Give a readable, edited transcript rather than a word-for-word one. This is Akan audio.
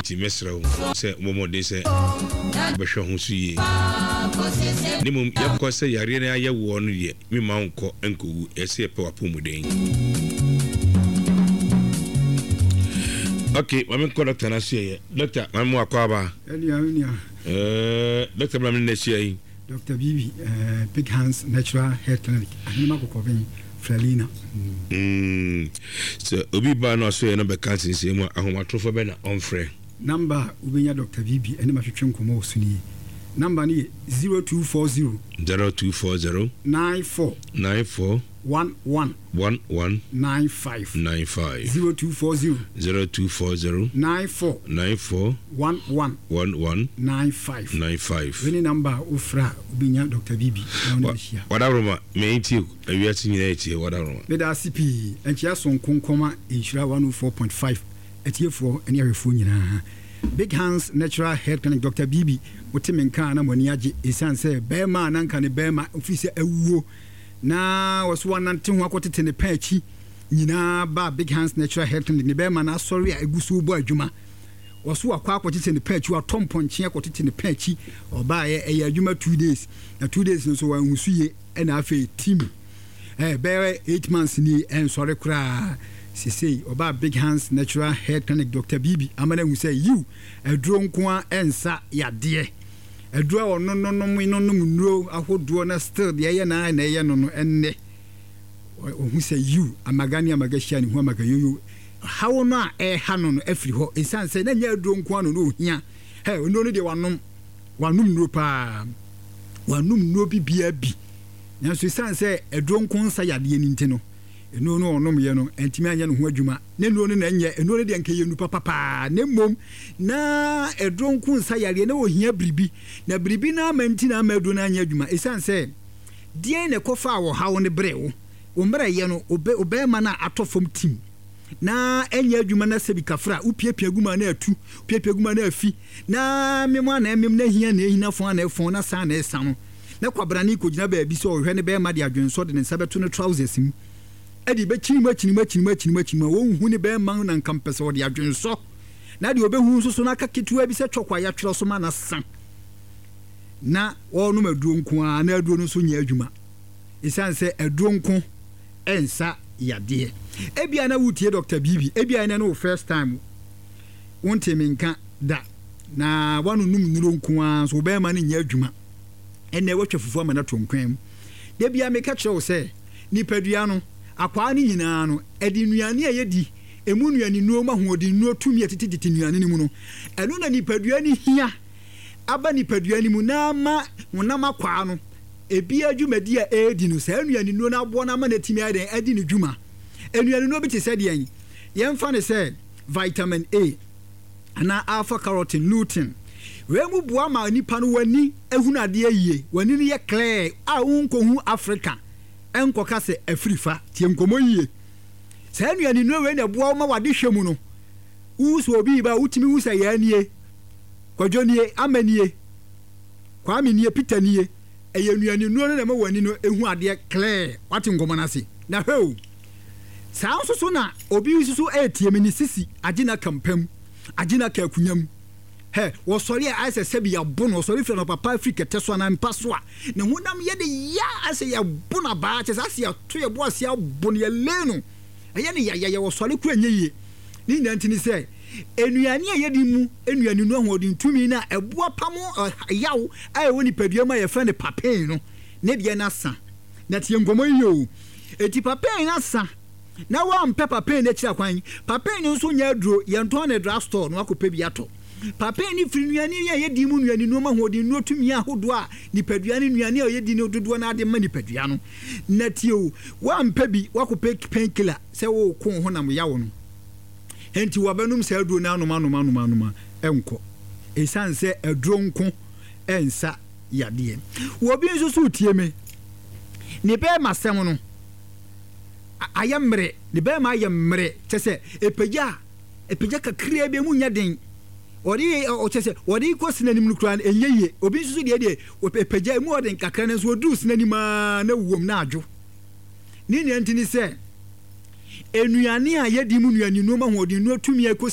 enti mesrɛ wo se momode se behwe ho so ye nimum yakɔ se yare na aye wo no ye me ma nkɔ enkowu ese pe wapomuden. Okay, mami ko doctor na sie doctor mami akwaba doctor mami na sie Dr. Bibi Big Hands Natural Hair Clinic anima ko ben Frelina so obi ba no so ye no be cancer se mu ahomatrofo be na on frɛ number ubenya Dr. Bibi anima hwetwe nkomo osuni number ni 0240 94 1195 0240 94 1195 any number ufra ubenya Dr. Bibi wadaroma me enti awiati nyina eti wadaroma beda CP enchia so nkonkoma inshira 104.5 etiefo ene ahwefo nyina Big Hands Natural Hair Clinic Dr. Bibi wotimenka na moni age esanse bema nanka ne bema ofise awuo na waso wanante ho akotete ne paachi nyina ba Big Hands Natural Hair Clinic ne bema na sorry a egusu bo adwuma waso akwa akotete ne paachi wa tomponche akotete ne paachi oba ye adwuma 2 days na 2 days no so wanhusuye na afa team bewe 8 months ni en sorry kra sisi oba Big Hands Natural Hair Clinic Dr. Bibi amana hu say you aduro nkoa ensa yade aduro ono no nuro ahodo na still de ye na ye no enne hu say you amagani amagashia ni hu amagayoyo hawo no a ha no afiri ho ensan say na nya aduro nkoa no ohia ono no de wanom nuro pa wanom nuro bibia bi na so ensan say aduro nkoa nsa yade ni ntino eno no onom ye no entimi anya no ho adwuma ne no na anya eno ne de anka ye nu papa ne mom na edronku nsa yare na ohia bribi na bribi na amanti na amadu na anya adwuma esanse die ne kofa wo hawo ne brewo o mra ye no obe ma na atofom tim na anya adwuma na sebi kafra upiepia guma na atu upiepia guma na afi na memo na emem na hia na ehina fo na efo na sa na esa no na kwabrani ko gina ba bi so ohwe ne be ma de adwenso de ne sabeto no trousers mu edi be chini ma wo hu ne be man na nkampese wo de adwenso na de obehu so na kaketua bi se twokwa ya twero so ma na san na wo no maduro nko a na aduro no so nya adwuma isanse aduro nko ensa yade ebia na wutie Dr. Bibi ebia na no first time wonte menka da na wanu num nuro nko a so be ma ne nya adwuma enne wotwe fufu ama na tonkwam de bia me ka kire wo se nipadua no akwa ni nyina no edi nuane ayedi emu nuane nuo ma hoodi nuo tumi atititi nuane ni mu no eno na nipadua ni hia aba nipadua ni mu na ma wonam akwa no ebi adwumadi a edi no sa nuane nuo na abo na ma na timi aden edi ni dwuma enuane nuo bi te se de yan yemfa ne se vitamin A ana alpha carotene lutein we mu bua ma nipa no wani ehunu ade ayie wani ne ye clear a unkohu Africa enkoka se afrifa tie nkomo yie sa nuane no we na boa ma wade hwemu no uso obi ba utimi usa ya nie kwadwonie amanie kwa amenie pitanie eye nuane no na ma wani no ehu ade clear wate nkomo na se na ho sa so na obi ususu etie meni sisi agina kampam agina ka kunyam wo sori a ase sebi ya bono sori fe no papa Africa teso na mpaso a ne honam ye de ya ase ya bono ba che ase ya to ye bo ase ya bono ye lenu eye ne ya wo sori ku anyeye ni ntini se enuane a ye di mu enuane no hodin tumi na eboa pamo yawo a woni padua ma ye fe ne papen no ne de na sa na tie ngomo yo eti papen na sa na wa mpe papen na kira kwan papen nso nya aduro ye nto na drug store no akopa bi ato papa ni firi nuane ye di mu nuane no ma hodi no tumi ahodo a nipadua ni nuane a ye di no dodo na ade ma nipadua no na tio wa mpa bi wakope painkiller se wo ko ho nam yawo no enti wabanum se aduro na anoma enko esanse aduro nko ensa yade wo bi nso so tie me ni be masem no ayamre ni be ma ayamre tese epagya kakria be mu nya den ori o chese ori ko sinanim no kran enyeye obi nsusu de epagya mu oden kakra ne so odu sinanim na wom na adwo ni ntini se enuane a yedi mu nuane no ma ho odin no tumi